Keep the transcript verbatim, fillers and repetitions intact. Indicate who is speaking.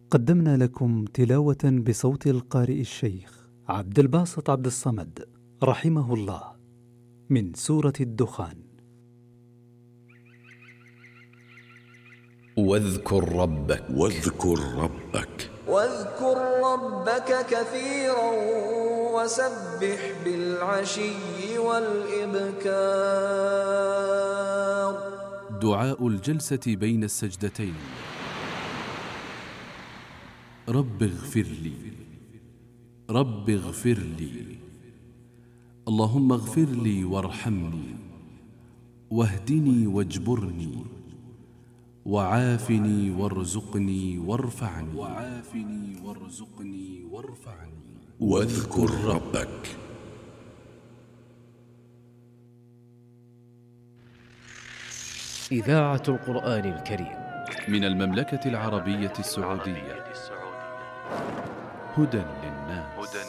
Speaker 1: قدمنا لكم تلاوة بصوت القارئ الشيخ عبد الباسط عبد الصمد رحمه الله من سورة الدخان.
Speaker 2: واذكر ربك
Speaker 3: واذكر ربك
Speaker 4: واذكر ربك كثيرا وسبح بالعشي والإبكار.
Speaker 5: دعاء الجلسة بين السجدتين. رب اغفر لي، رب اغفر لي، اللهم اغفر لي وارحمني واهدني واجبرني وعافني وارزقني وارفعني وعافني وارزقني وارفعني.
Speaker 3: واذكر ربك.
Speaker 6: إذاعة القرآن الكريم
Speaker 5: من المملكة العربية السعودية. هدى للناس.